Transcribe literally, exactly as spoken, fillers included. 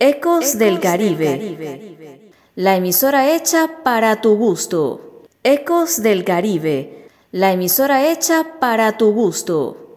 Ecos del Caribe, la emisora hecha para tu gusto. Ecos del Caribe, la emisora hecha para tu gusto.